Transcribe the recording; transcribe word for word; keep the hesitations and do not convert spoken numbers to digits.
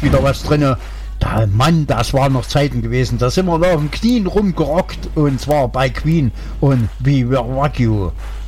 ich wieder was drinne. Da, Mann, das waren noch Zeiten gewesen. Da sind wir noch auf den Knien rumgerockt und zwar bei Queen und We Will Rock You.